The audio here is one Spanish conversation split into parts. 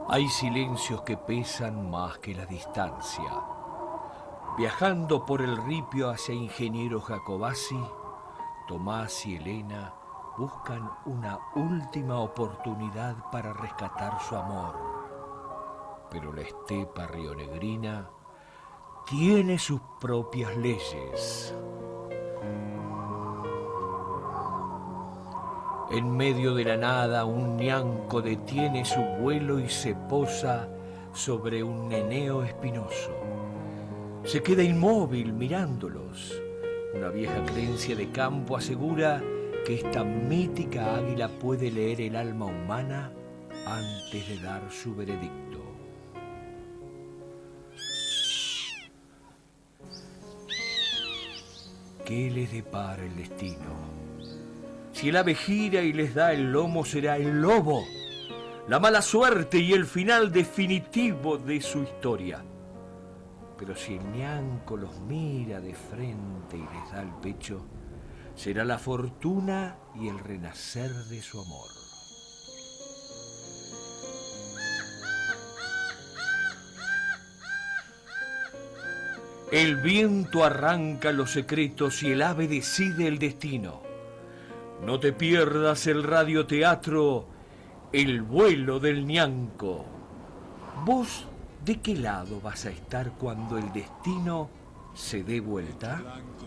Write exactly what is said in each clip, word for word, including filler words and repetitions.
Hay silencios que pesan más que la distancia. Viajando por el ripio hacia Ingeniero Jacobacci, Tomás y Elena buscan una última oportunidad para rescatar su amor. Pero la estepa rionegrina tiene sus propias leyes. En medio de la nada, un ñanco detiene su vuelo y se posa sobre un neneo espinoso. Se queda inmóvil mirándolos. Una vieja creencia de campo asegura que esta mítica águila puede leer el alma humana antes de dar su veredicto. ¿Qué les depara el destino? Si el ave gira y les da el lomo, será el lobo, la mala suerte y el final definitivo de su historia. Pero si el ñanco los mira de frente y les da el pecho, será la fortuna y el renacer de su amor. El viento arranca los secretos y el ave decide el destino. No te pierdas el radioteatro El vuelo del ñanco. ¿Vos de qué lado vas a estar cuando el destino se dé vuelta?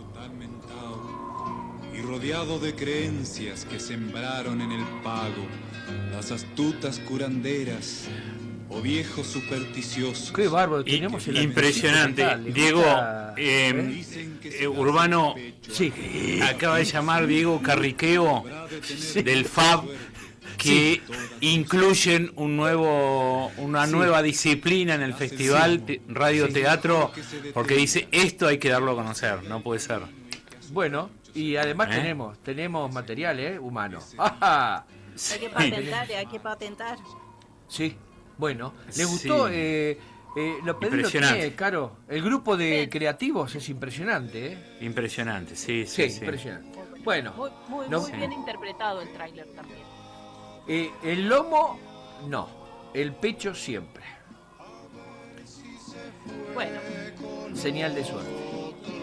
Y rodeado de creencias que sembraron en el pago las astutas curanderas o viejos supersticiosos. Qué bárbaro, tenemos el impresionante. Diego, eh, eh, Urbano, sí. Acaba de llamar Diego Carriqueo, sí, del F A B, que sí, incluyen un nuevo, una sí, nueva disciplina en el festival sí, Radio sí, Teatro, porque dice, esto hay que darlo a conocer, no puede ser. Bueno, y además ¿Eh? tenemos tenemos material ¿eh? humano. ¡Ajá! Hay que patentar, hay que patentar. Sí, bueno, ¿les gustó? Sí. Eh, eh, lo pedí, lo tiene, Caro. El grupo de sí, creativos es impresionante, ¿eh? Impresionante, sí, sí, sí, sí. impresionante. Bueno, muy, muy, no, muy bien interpretado el tráiler también. Eh, el lomo, no. El pecho siempre. Bueno. Señal de suerte.